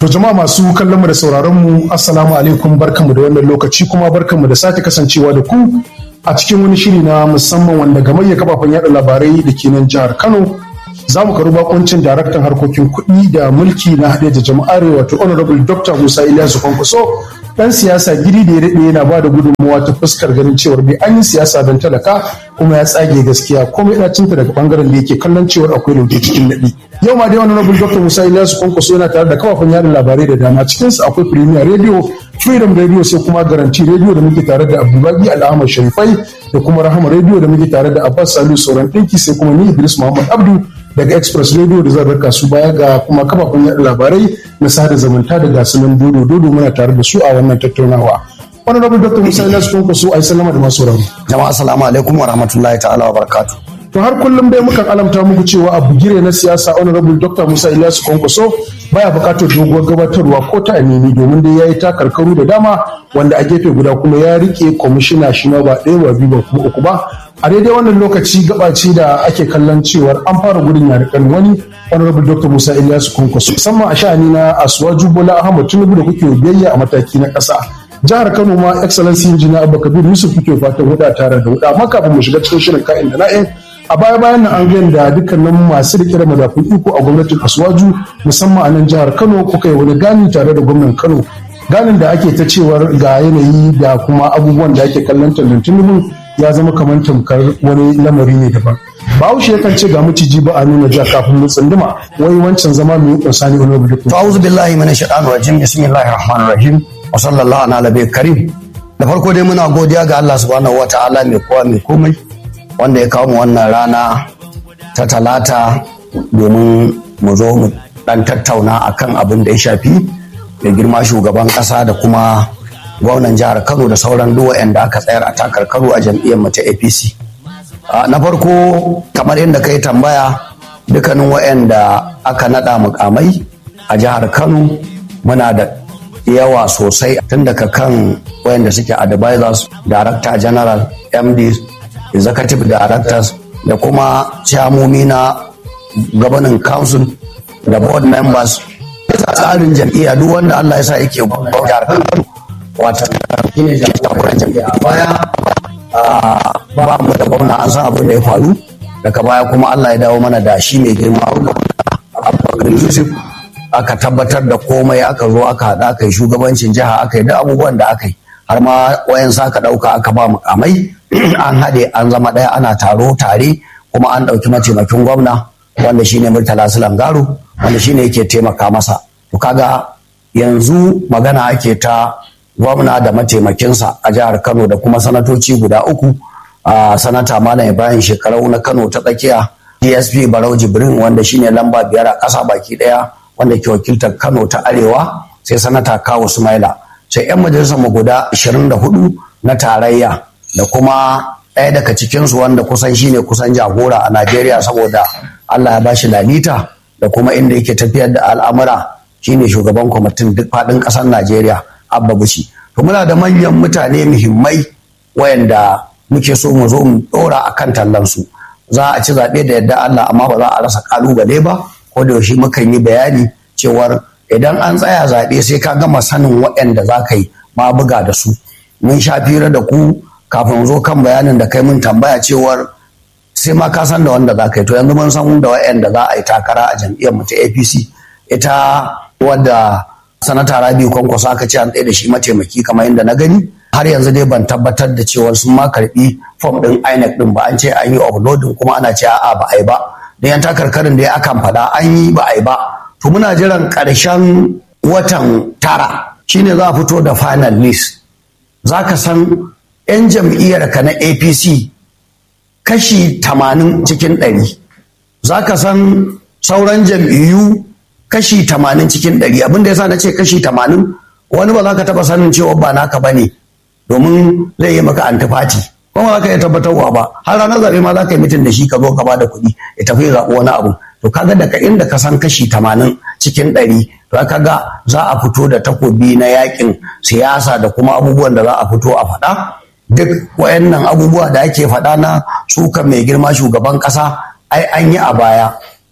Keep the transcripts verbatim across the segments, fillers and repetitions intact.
To jama'a masu kallon mu da sauraron mu assalamu alaikum, barkanmu da wannan lokaci kuma barkanmu da sake kasancewa da ku a cikin wani shiri na musamman wanda gamayyar kafafen yada labarai da ke nan jihar Kano za mu karu bakuncin daraktan harkokin kuɗi da mulki na haɗe da jama'ar wato honorable Doctor Musa Ilyasu Kwankwaso, dan siyasa gidi da ya daɗe yana ba da gudunmawa ta fuskar ganin cewar bai an yi siyasa don talaka kuma ya tsage gaskiya komai ɗacinta daga bangaren da yake kallon cewar akwai lauje cikin naɗi. Yau ma dai honorable Doctor Musa Ilyasu Kwankwaso yana tare da kafafen yada labarai da dama, cikinsu akwai Premier Radio, Freedom Radio, sai kuma Garanti Radio da muke tare da Abdulbaki Al'ahmad Sharifai, da kuma Rahama Radio da muke tare da Abbas Salu Sauran Ɗinki, sai kuma ni Idris Muhammad Abdu daga Express Radio da zan raka su baya ga kuma kafafen yaɗa labarai na sada zumunta da gasunan dodo dodo muna tare da su a wannan tattaunawa. Honorable Doctor Musa Ilyasu Kwankwaso, ai sallama da masu rauni. Jama'a assalamu alaikum wa rahmatullahi ta'ala wa barakatuh. To har kullum dai mukan alamta muku cewa a bugire na siyasa honorable Doctor Musa Ilyasu Kwankwaso baya buƙatar doguwar gabatarwa ko ta anini, domin dai yayi takarkaru da dama wanda a gefe guda kuma ya rike kwamishina shi ma ba ɗaya ba biyu ba kuma uku ba. A daidai wannan lokaci gabaci da ake kallon cewar an fara gudun yarukan wani honorable Doctor Musa Ilyasu Kwankwaso musamman a sha'ani na Asuwaju Bola Ahmad Tinubu da kuke biyayya a mataki na ƙasa. Jihar Kano ma excellency engineer Abba Kabir Yusuf kuke fatan huda tare da huda, amma kafin mu shiga cikin shirin ka'in da na'in a baya bayan nan an ga da dukkanin masu rike da madafun iko a gwamnatin Asuwaju musamman a nan jihar Kano kuka yi wani gani tare da gwamnan Kano, ganin da ake ta cewar ga yanayi da kuma abubuwan da ake kallon tallan Tinubu ya zama kamar tamkar wani lamari ne daban. Bahaushe yakan ce ga maciji ba a nuna ja kafin mu tsunduma, wai wancan zama mai yi sani wani abu da kuma. A'udhu billahi minash shaitanir rajim, bismillahir rahmanir rahim, wa sallallahu ala nabiyil karim. Da farko dai muna godiya ga Allah subhanahu wataala mai kowa mai komai wanda ya kawo mu wannan rana ta talata domin mu zo mu dan tattauna akan abin da ya shafi da girma shugaban kasa da kuma gwamnan jihar Kano da sauran duk waɗanda aka tsayar a takarkaru a jam'iyyar mu ta A P C. Na farko kamar yadda kai tambaya, dukkanin waɗanda aka nada mukamai a jihar Kano muna da yawa sosai, tun daga kan waɗanda suke advisors, director general, M Ds, executive directors da kuma chairmomi na governing council da board members. Tsarin jam'iyya duk wanda Allah ya sa yake gwamnan jihar Kano wata shine jagoran jam'iyya. A baya ba mu da gwamna, an san abin da ya faru, daga baya kuma Allah ya dawo mana da shi mai girma Abubakar Yusuf, aka tabbatar da komai, aka zo aka haɗa aka yi shugabancin jiha, aka yi duk abubuwan da aka yi, har ma wayan sa aka ɗauka aka ba mukamai an haɗe an zama ɗaya, ana taro tare, kuma an ɗauki mataimakin gwamna wanda shine Murtala Sulangaro wanda shine yake taimaka masa. To kaga yanzu magana ake ta gwamna da mataimakinsa a jihar Kano da kuma sanatoci guda uku, a sanata Malam Ibrahim Shekarau na Kano ta tsakiya, D S P Barau Jibrin wanda shine lamba biyar a ƙasa baki ɗaya wanda ke wakiltar Kano ta arewa, sai sanata Kawu Sumaila, sai 'yan majalisar mu guda ashirin da hudu na tarayya da kuma ɗaya daga cikinsu wanda kusan shine kusan jagora a Najeriya saboda Allah ya bashi lalita da kuma inda yake tafiyar da al'amura, shine shugaban kwamitin duk faɗin ƙasar Najeriya Abba Bushi. To muna da manyan mutane muhimmai wayanda muke so mu zo mu ɗora akan tallansu. Za a ci zaɓe da yadda Allah, amma ba za a rasa ƙalubale ba, ko da yaushe mukan yi bayani cewar idan an tsaya zaɓe sai ka gama sanin waɗanda za ka yi ma buga da su. Mun sha fira da ku kafin zo kan bayanin da kai mun tambaya cewar sai ma ka san da wanda za ka yi. To yanzu mun san da waɗanda za a yi takara a jam'iyyar mu ta A P C. Ita wadda sanata Rabi Kwankwaso aka ce an tsaye da shi mataimaki kamar yadda na gani, har yanzu dai ban tabbatar da cewar sun ma karɓi fom ɗin I N E C ɗin ba. An ce an yi uploading kuma ana ce a'a ba a yi ba. Da yan takarkarin da ya akan faɗa an yi ba a yi ba. To muna jiran ƙarshen watan tara shine za a fito da final list. Za ka san 'yan jam'iyyar ka na A P C kashi tamanin cikin ɗari. Za ka san sauran jam'iyyu kashi tamanin cikin ɗari. Abin da ya sa na ce kashi tamanin, wani ba za ka taɓa sanin cewa ba naka ba ne, domin zai yi maka antifati. Kuma za ka iya tabbatarwa ba, har ranar zaɓe ma za ka yi mitin da shi ka zo ka ba da kuɗi ya tafi ya zaɓi wani abu. To kaga daga inda ka san kashi tamanin cikin ɗari, to kaga za a fito da takobi na yakin siyasa da kuma abubuwan da za a fito a faɗa. Duk wayannan abubuwa da ake faɗa na sukan mai girma shugaban ƙasa, ai an yi a baya.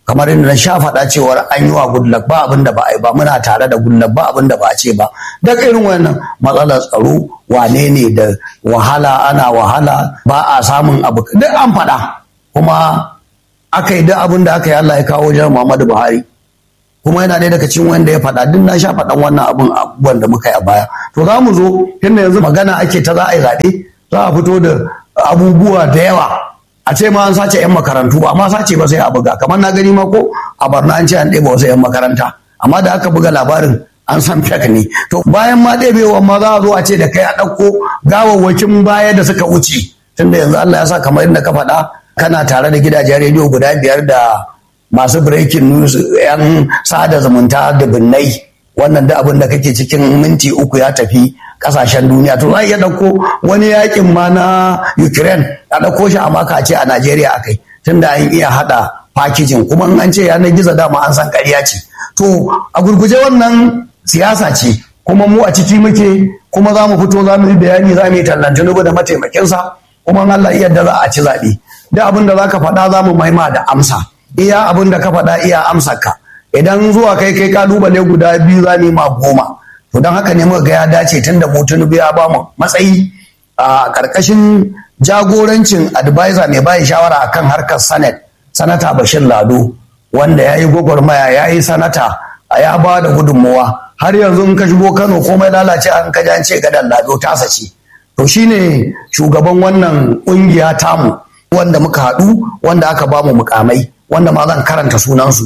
kamar inda na sha faɗa cewar an yi wa Goodluck ba abin da ba a yi ba, muna tare da Goodluck ba abin da ba a ce ba. Duk irin wannan matsalar tsaro wane ne da wahala, ana wahala ba a samun abu, duk an faɗa kuma aka yi duk abin da aka yi Allah ya kawo wajen Muhammadu Buhari, kuma yana ɗaya daga cikin wanda ya faɗa, duk na sha faɗan wannan abin abubuwan da muka yi a baya. To za mu zo tunda yanzu magana ake ta za a yi zaɓe, za a fito da abubuwa da yawa, a ce ma an sace 'yan makarantu ba amma sace ba sai a buga, kamar na gani ma ko a Barna an ce an ɗeba wasu 'yan makaranta, amma da aka buga labarin an san fake ne. To bayan ma ɗebewa ma za a zo a ce da kai a ɗauko gawawwakin baya da suka wuce, tunda yanzu Allah ya sa kamar yadda ka faɗa kana tare da gidajen rediyo guda biyar da masu breaking news, 'yan sada zumunta da binnai, wannan da abin da kake cikin minti uku ya tafi kasashen duniya. To za a iya ɗauko wani yakin ma na Ukraine a ɗauko shi a maka a ce a Najeriya akai, tunda an iya haɗa fakijin, kuma in an ce yanar gizo dama an san ƙarya ce. To a gurguje wannan siyasa ce, kuma mu a ciki muke, kuma za mu fito za mu yi bayani, za mu yi tallan Tinubu da mataimakinsa, kuma Allah iya da za a ci zaɓe. Da abin da za ka faɗa za mu maima da amsa, iya abin da ka faɗa iya amsar ka. Idan zuwa kai kai kalubale guda biyu za mu yi ma goma. To don haka ne muka ga ya dace tun da mu Tinubu ya ba mu matsayi a ƙarƙashin jagorancin advisor mai bayi shawara akan harkar Senate, Sanata Bashir Lado, wanda ya yi gwagwarmaya, ya yi sanata, ya ba da gudunmawa. Har yanzu in ka shigo Kano komai lalace an ka an ce gadan Lado tasa ce. To shine shugaban wannan ƙungiya tamu wanda muka haɗu, wanda aka ba mu mukamai, wanda ma zan karanta sunansu.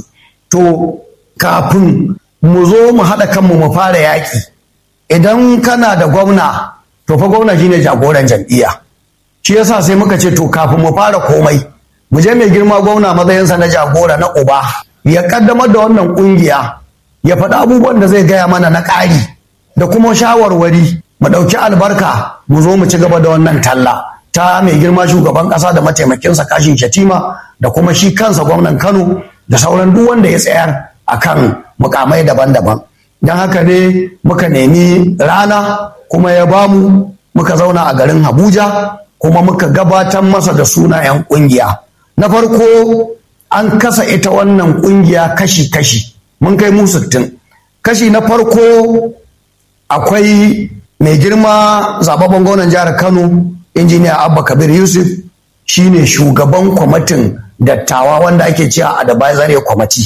To kafin mu zo mu haɗa kanmu mu fara yaƙi, idan kana da gwamna, to fa gwamna shine jagoran jam'iyya. Shi yasa sai muka ce to kafin mu fara komai, mu je mai girma gwamna matsayinsa na jagora na uba ya kaddamar da wannan ƙungiya, ya faɗi abubuwan da zai gaya mana na ƙari da kuma shawarwari, mu ɗauki albarka mu zo mu ci gaba da wannan talla ta mai girma shugaban ƙasa da mataimakinsa Kashin Shatima da kuma shi kansa gwamnan Kano da sauran duk wanda ya tsayar akan mukamai daban-daban. Don haka ne muka nemi rana kuma ya bamu, muka zauna a garin Abuja kuma muka gabatar masa da sunayen kungiya. Na farko an kasa ita wannan kungiya kashi-kashi, mun kai mu sittin. Kashi na farko akwai mai girma zababben gwamnan jihar Kano, injiniya Abba Kabir Yusuf, shine shugaban kwamitin dattawa wanda ake cewa advisory committee.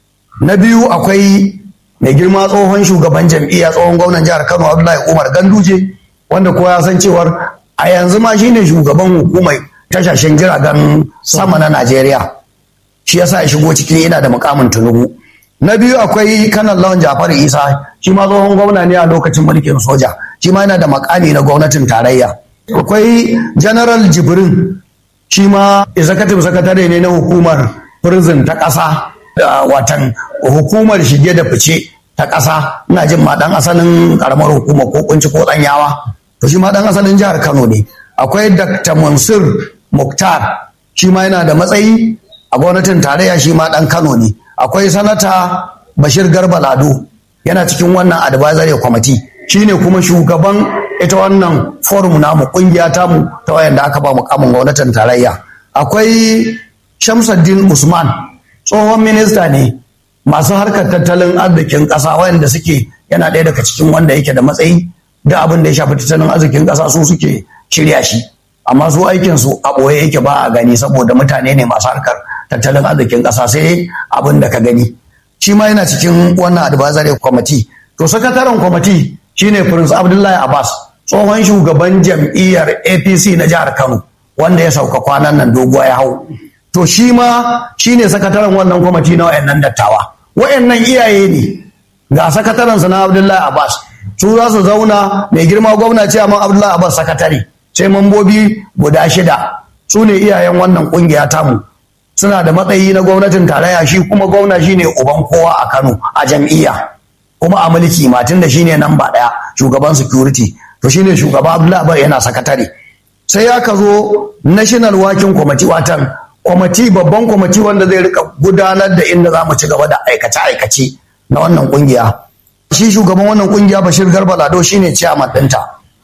Na biyu akwai mai girma tsohon shugaban jam'iyya, tsohon gwamnan jihar Kano Abdullahi Umar Ganduje, wanda kowa ya san cewar a yanzu ma shine shugaban hukumar tashashen jiragen sama na Najeriya. Shi yasa ya shigo cikin yana da mukamin Tinubu. Na biyu akwai Kanan Lawan Jafaru Isa, shi ma tsohon gwamna ne a lokacin mulkin soja, shi ma yana da makami na gwamnatin tarayya. Akwai General Jibrin, shi ma executive secretary ne na hukumar prison ta ƙasa, watan hukumar shige da fice ta ƙasa. Ina jin ma ɗan asalin ƙaramar hukumar ko kunci ko ɗanyawa, to shi ma ɗan asalin jihar Kano ne. Akwai Doctor Mansur Mukhtar, shi ma yana da matsayi a gwamnatin tarayya, shi ma ɗan Kano ne. Akwai Sanata Bashir Garba Lado, yana cikin wannan advisory committee, shine kuma shugaban ita wannan forum namu, kungiya tamu ta wayanda aka ba mukamin gwamnatin tarayya. Akwai Shamsuddin Usman, tsohon minista ne masu harkar tattalin arzikin ƙasa, wayanda suke yana ɗaya daga cikin wanda yake da matsayi da abin da ya shafi tattalin arzikin ƙasa su suke shirya shi, amma su aikin su a ɓoye yake ba a gani saboda mutane ne masu harkar tattalin arzikin ƙasa, sai abin da ka gani. Shi ma yana cikin wannan advisory committee. To sakataren committee shine Prince Abdullahi Abbas, tsohon shugaban jam'iyyar A P C na jihar Kano, wanda ya sauka kwanan nan doguwa ya hau. To shi ma shine sakataren wannan kwamiti na wayannan dattawa. Wayannan iyaye ne, ga sakataren sa na Abdullahi Abbas, su za su zauna, mai girma gwamna ce amma Abdullahi Abbas sakatare, sai mambobi guda shida, su ne iyayen wannan kungiya tamu. Suna da matsayi na gwamnatin tarayya, shi kuma gwamna shine uban kowa a Kano a jam'iyya, kuma a mulki ma tunda shine namba ɗaya shugaban security, to shine shugaba Abdullahi Abbas yana sakatare. Sai aka zo National Working Committee, watan kwamiti, babban kwamiti wanda zai rika gudanar da inda za mu ci gaba da aikace-aikace na wannan kungiya. Shi shugaban wannan kungiya Bashir Garba Lado shine chairman ɗinta.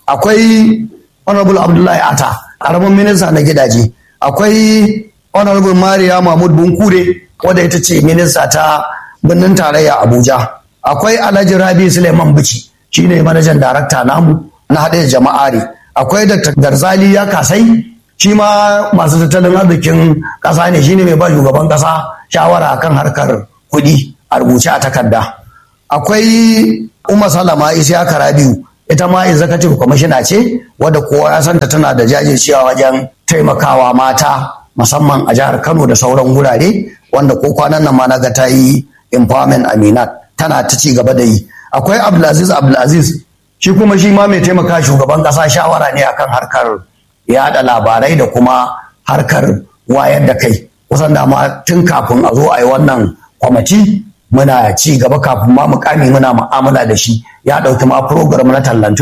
Akwai Honorable Abdullahi Ata, ƙaramin minista na gidaje. Akwai Honorable Mariya Mahmud Bunkure, wadda ita ce minista ta birnin tarayya Abuja. Akwai Alhaji Rabi Suleiman Bichi, shine manajan darakta namu na haɗe jama'ari. Akwai Dr. Garzali ya kasai, shi ma masu tattalin arzikin ƙasa ne, shine mai ba shugaban ƙasa shawara kan harkar kuɗi a rubuce a takarda. Akwai Umar Salama Isiya Karabiu, ita ma executive commissioner ce wadda kowa ya santa tana da jajircewa wajen taimakawa mata musamman a jihar Kano da sauran wurare, wanda ko kwanan nan ma na ga ta yi empowerment Aminat tana ta ci gaba da yi. Akwai Abdulaziz Abdulaziz, shi kuma shi ma mai taimaka shugaban kasa shawara ne akan harkar yada labarai da kuma harkar wayar da kai. Kusan da ma tun kafin a zo a yi wannan kwamiti muna ci gaba, kafin ma mukami muna mu'amala da shi, ya ɗauki ma program na tallantu